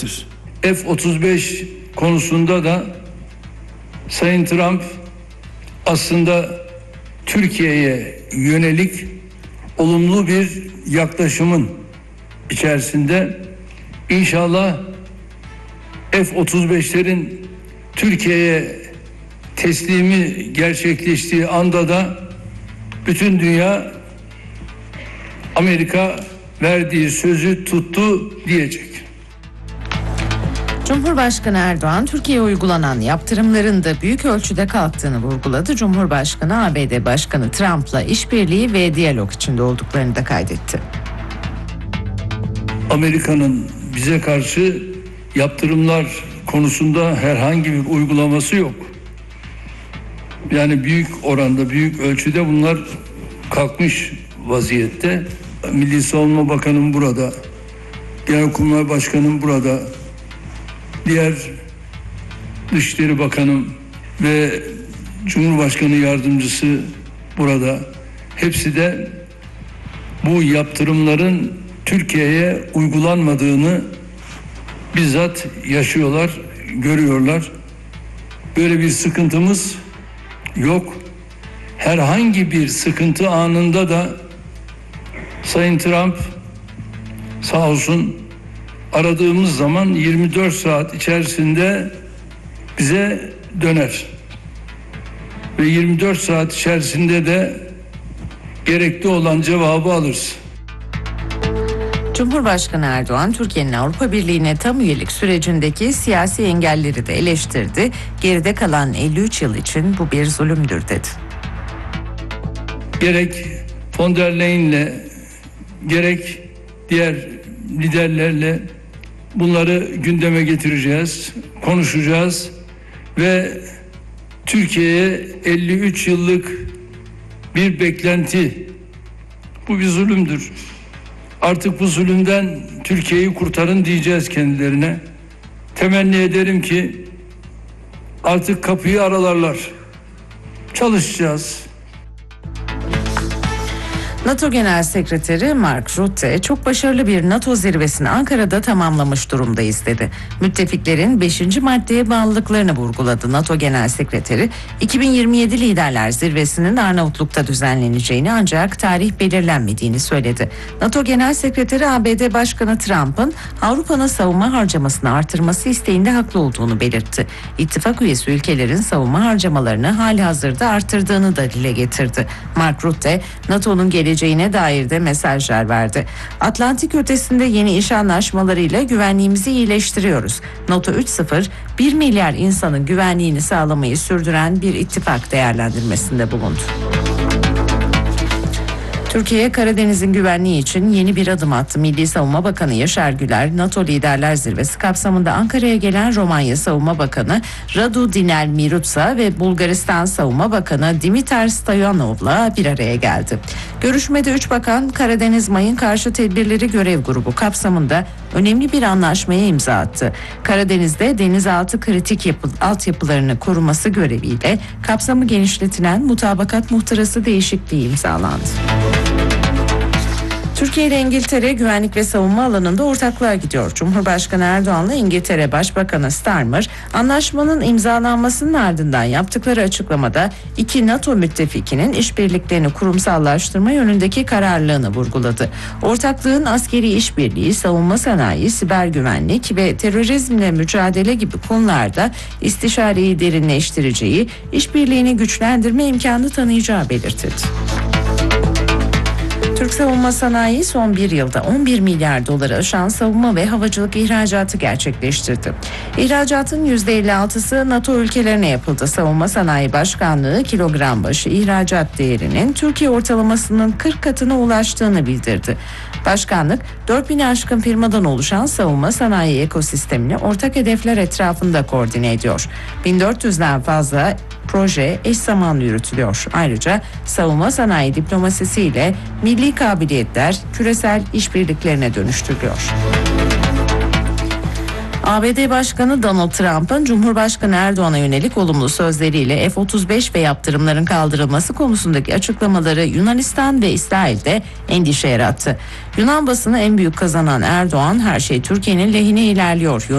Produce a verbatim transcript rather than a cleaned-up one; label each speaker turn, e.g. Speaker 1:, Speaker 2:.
Speaker 1: etmektedir. F otuz beş konusunda da Sayın Trump aslında Türkiye'ye yönelik olumlu bir yaklaşımın içerisinde. İnşallah F otuz beşlerin Türkiye'ye teslimi gerçekleştiği anda da bütün dünya Amerika verdiği sözü tuttu diyecek.
Speaker 2: Cumhurbaşkanı Erdoğan, Türkiye'ye uygulanan yaptırımların da büyük ölçüde kalktığını vurguladı. Cumhurbaşkanı A B D Başkanı Trump'la işbirliği ve diyalog içinde olduklarını da kaydetti.
Speaker 1: Amerika'nın bize karşı yaptırımlar konusunda herhangi bir uygulaması yok. Yani büyük oranda, büyük ölçüde bunlar kalkmış vaziyette. Milli Savunma Bakanım burada, Genelkurmay Başkanım burada, diğer Dışişleri Bakanım ve Cumhurbaşkanı Yardımcısı burada. Hepsi de bu yaptırımların Türkiye'ye uygulanmadığını bizzat yaşıyorlar, görüyorlar. Böyle bir sıkıntımız yok. Herhangi bir sıkıntı anında da Sayın Trump sağ olsun aradığımız zaman yirmi dört saat içerisinde bize döner. Ve yirmi dört saat içerisinde de gerekli olan cevabı alırız.
Speaker 2: Cumhurbaşkanı Erdoğan, Türkiye'nin Avrupa Birliği'ne tam üyelik sürecindeki siyasi engelleri de eleştirdi. Geride kalan elli üç yıl için bu bir zulümdür dedi.
Speaker 1: Gerek von der Leyen'le gerek diğer liderlerle bunları gündeme getireceğiz, konuşacağız ve Türkiye'ye elli üç yıllık bir beklenti, bu bir zulümdür. Artık bu zulümden Türkiye'yi kurtarın diyeceğiz kendilerine. Temenni ederim ki artık kapıyı aralarlar. Çalışacağız.
Speaker 2: NATO Genel Sekreteri Mark Rutte, çok başarılı bir NATO zirvesini Ankara'da tamamlamış durumdayız dedi. Müttefiklerin beşinci maddeye bağlılıklarını vurguladı. NATO Genel Sekreteri, iki bin yirmi yedi Liderler Zirvesi'nin Arnavutluk'ta düzenleneceğini ancak tarih belirlenmediğini söyledi. NATO Genel Sekreteri A B D Başkanı Trump'ın Avrupa'nın savunma harcamasını artırması isteğinde haklı olduğunu belirtti. İttifak üyesi ülkelerin savunma harcamalarını halihazırda artırdığını da dile getirdi. Mark Rutte, NATO'nun geleceğine dair de mesajlar verdi. Atlantik ötesinde yeni iş anlaşmalarıyla güvenliğimizi iyileştiriyoruz. NATO üç nokta sıfır, bir milyar insanın güvenliğini sağlamayı sürdüren bir ittifak değerlendirmesinde bulundu. Türkiye, Karadeniz'in güvenliği için yeni bir adım attı. Milli Savunma Bakanı Yaşar Güler, NATO Liderler Zirvesi kapsamında Ankara'ya gelen Romanya Savunma Bakanı Radu Dinel Mirutsa ve Bulgaristan Savunma Bakanı Dimitar Stoyanov'la bir araya geldi. Görüşmede üç bakan Karadeniz Mayın Karşı Tedbirleri Görev Grubu kapsamında önemli bir anlaşmaya imza attı. Karadeniz'de denizaltı kritik yapı, altyapılarını koruması göreviyle kapsamı genişletilen mutabakat muhtırası değişikliği imzalandı. Türkiye ile İngiltere güvenlik ve savunma alanında ortaklığa gidiyor. Cumhurbaşkanı Erdoğan'la İngiltere Başbakanı Starmer, anlaşmanın imzalanmasının ardından yaptıkları açıklamada iki NATO müttefikinin işbirliklerini kurumsallaştırma yönündeki kararlılığını vurguladı. Ortaklığın askeri işbirliği, savunma sanayi, siber güvenlik ve terörizmle mücadele gibi konularda istişareyi derinleştireceği, işbirliğini güçlendirme imkanı tanıyacağı belirtildi. Türk savunma sanayi son bir yılda on bir milyar doları aşan savunma ve havacılık ihracatı gerçekleştirdi. İhracatın yüzde elli altısı NATO ülkelerine yapıldı. Savunma Sanayi Başkanlığı kilogram başı ihracat değerinin Türkiye ortalamasının kırk katına ulaştığını bildirdi. Başkanlık, dört bini aşkın firmadan oluşan savunma sanayi ekosistemini ortak hedefler etrafında koordine ediyor. bin dört yüzden fazla proje eş zamanlı yürütülüyor. Ayrıca savunma sanayi diplomasisiyle milli kabiliyetler küresel işbirliklerine dönüştürülüyor. A B D Başkanı Donald Trump'ın Cumhurbaşkanı Erdoğan'a yönelik olumlu sözleriyle F otuz beş ve yaptırımların kaldırılması konusundaki açıklamaları Yunanistan ve İsrail'de endişe yarattı. Yunan basını en büyük kazanan Erdoğan, her şey Türkiye'nin lehine ilerliyor